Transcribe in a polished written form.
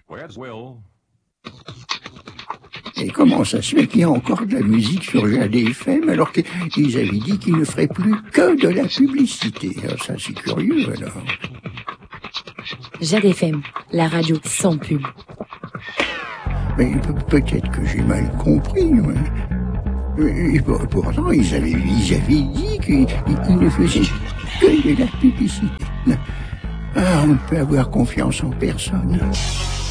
Et comment ça se fait qu'il y a encore de la musique sur Jade FM alors qu'ils avaient dit qu'ils ne feraient plus que de la publicité? Alors ça, c'est curieux, alors. Jade FM, la radio sans pub. Mais peut-être que j'ai mal compris. Et pourtant, ils avaient dit qu'ils ne faisaient que de la publicité. Ah, on ne peut avoir confiance en personne.